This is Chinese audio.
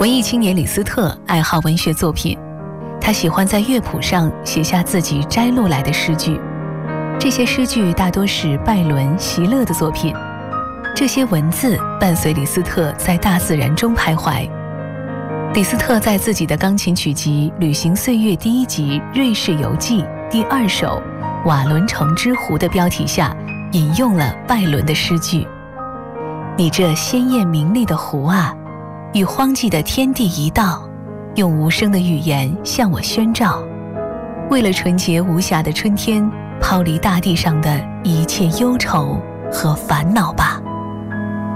文艺青年李斯特爱好文学作品，他喜欢在乐谱上写下自己摘录来的诗句。这些诗句大多是拜伦、席勒的作品。这些文字伴随李斯特在大自然中徘徊。李斯特在自己的钢琴曲集《旅行岁月》第1集《瑞士游记》第2首《瓦伦城之湖》的标题下，引用了拜伦的诗句：你这鲜艳明丽的湖啊，与荒寂的天地一道，用无声的语言向我宣召，为了纯洁无瑕的春天，抛离大地上的一切忧愁和烦恼吧。